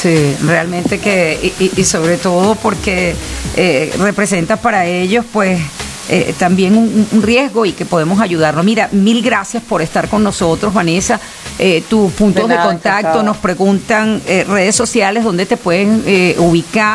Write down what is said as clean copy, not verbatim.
Sí, realmente que, y sobre todo porque representa para ellos, pues, también un riesgo y que podemos ayudarlo. Mira, mil gracias por estar con nosotros, Vanessa. Tus puntos de contacto, nos preguntan redes sociales donde te pueden ubicar.